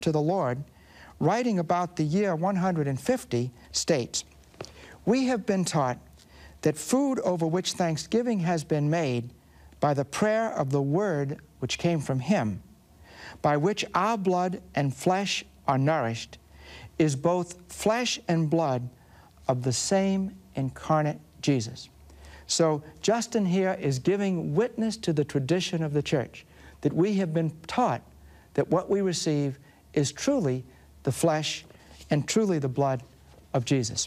to the Lord, writing about the year 150, states, "We have been taught that food over which thanksgiving has been made by the prayer of the word which came from him, by which our blood and flesh are nourished, is both flesh and blood of the same incarnate Jesus." So Justin here is giving witness to the tradition of the church, that we have been taught that what we receive is truly the flesh and truly the blood of Jesus.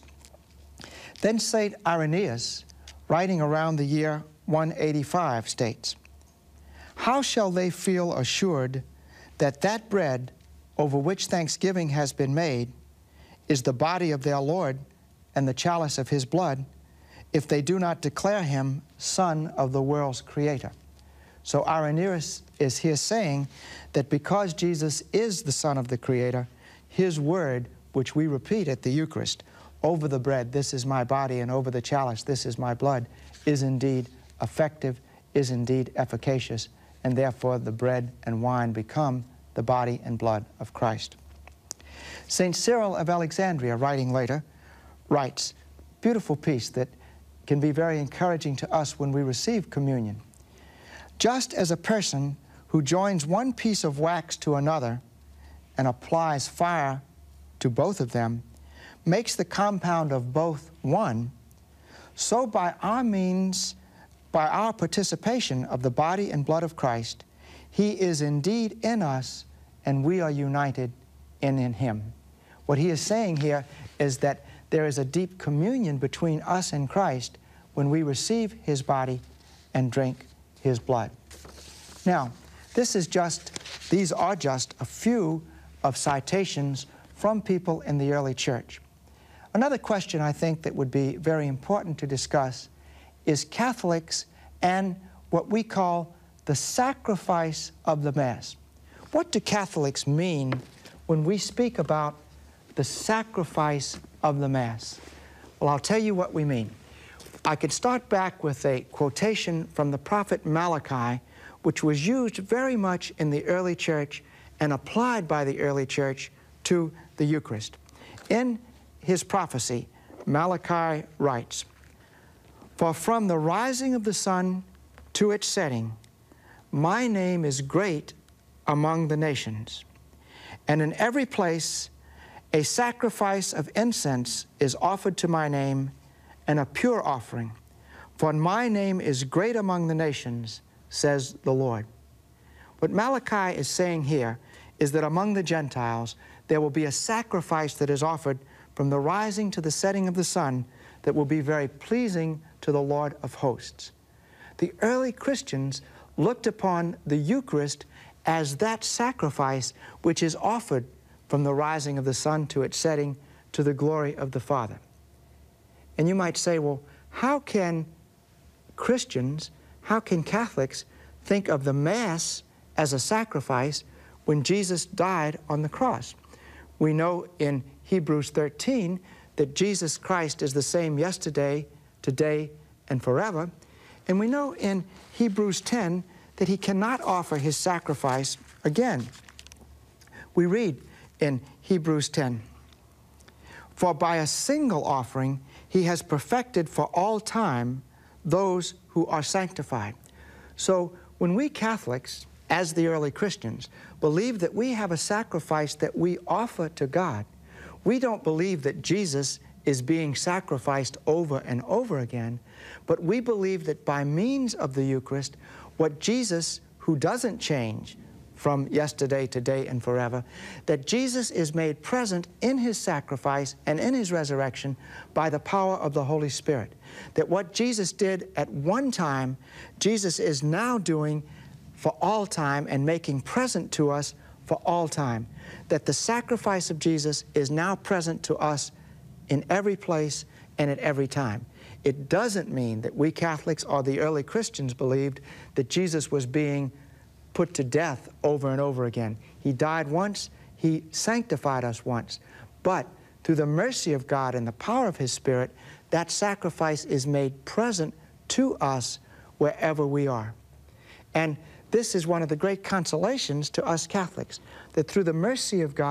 Then St. Irenaeus, writing around the year 185, states, "How shall they feel assured that that bread over which thanksgiving has been made is the body of their Lord and the chalice of his blood, if they do not declare him Son of the world's Creator?" So Irenaeus is here saying that because Jesus is the Son of the Creator, his word, which we repeat at the Eucharist, over the bread, "This is my body," and over the chalice, "This is my blood," is indeed effective, is indeed efficacious, and therefore the bread and wine become the body and blood of Christ. St. Cyril of Alexandria, writing later, writes, beautiful piece that can be very encouraging to us when we receive communion. "Just as a person who joins one piece of wax to another and applies fire to both of them makes the compound of both one, so by our means, by our participation of the body and blood of Christ, he is indeed in us and we are united in him." What he is saying here is that there is a deep communion between us and Christ when we receive his body and drink his blood. Now, these are just a few of citations from people in the early church. Another question I think that would be very important to discuss is Catholics and what we call the sacrifice of the Mass. What do Catholics mean when we speak about the sacrifice of the Mass? Well, I'll tell you what we mean. I could start back with a quotation from the prophet Malachi, which was used very much in the early church and applied by the early church to the Eucharist. In his prophecy, Malachi writes, "For from the rising of the sun to its setting, my name is great among the nations, and in every place a sacrifice of incense is offered to my name, and a pure offering. For my name is great among the nations, says the Lord." What Malachi is saying here is that among the Gentiles there will be a sacrifice that is offered from the rising to the setting of the sun that will be very pleasing to the Lord of hosts. The early Christians looked upon the Eucharist as that sacrifice which is offered from the rising of the sun to its setting to the glory of the Father. And you might say, well, how can Christians, how can Catholics think of the Mass as a sacrifice when Jesus died on the cross? We know in Hebrews 13 that Jesus Christ is the same yesterday, today, and forever. And we know in Hebrews 10 that he cannot offer his sacrifice again. We read in Hebrews 10, "For by a single offering he has perfected for all time those who are sanctified." So when we Catholics, as the early Christians, believe that we have a sacrifice that we offer to God, we don't believe that Jesus is being sacrificed over and over again, but we believe that by means of the Eucharist, what Jesus, who doesn't change from yesterday, today, and forever, that Jesus is made present in his sacrifice and in his resurrection by the power of the Holy Spirit. That what Jesus did at one time, Jesus is now doing for all time and making present to us for all time. That the sacrifice of Jesus is now present to us in every place and at every time. It doesn't mean that we Catholics or the early Christians believed that Jesus was being put to death over and over again. He died once, he sanctified us once. But through the mercy of God and the power of his Spirit, that sacrifice is made present to us wherever we are. And this is one of the great consolations to us Catholics, that through the mercy of God,